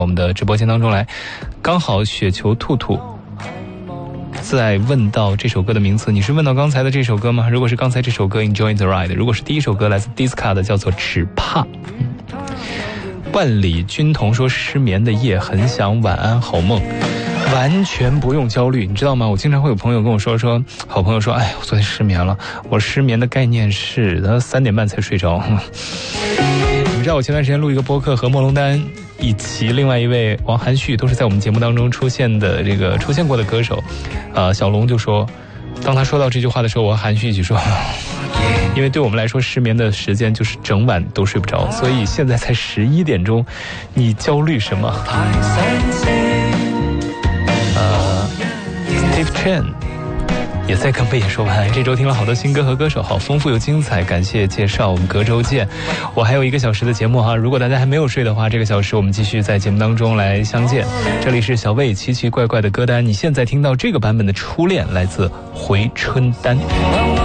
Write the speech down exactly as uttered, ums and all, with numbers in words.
我们的直播间当中来。刚好雪球兔兔在问到这首歌的名字，你是问到刚才的这首歌吗？如果是刚才这首歌 Enjoy the Ride， 如果是第一首歌来自 Disca 的叫做只怕。万里军童说失眠的夜很想晚安好梦，完全不用焦虑，你知道吗？我经常会有朋友跟我说说，好朋友说，哎，我昨天失眠了。我失眠的概念是他三点半才睡着。你们知道我前段时间录一个播客，和莫龙丹以及另外一位王涵旭都是在我们节目当中出现的这个出现过的歌手。呃，小龙就说，当他说到这句话的时候，我和涵旭一起说，因为对我们来说失眠的时间就是整晚都睡不着，所以现在才十一点钟，你焦虑什么？呃 Steve Chen 也在跟贝爷说晚安。这周听了好多新歌和歌手，好丰富又精彩，感谢介绍，我们隔周见。我还有一个小时的节目哈，如果大家还没有睡的话，这个小时我们继续在节目当中来相见。这里是小魏奇奇怪怪的歌单，你现在听到这个版本的初恋来自回春丹。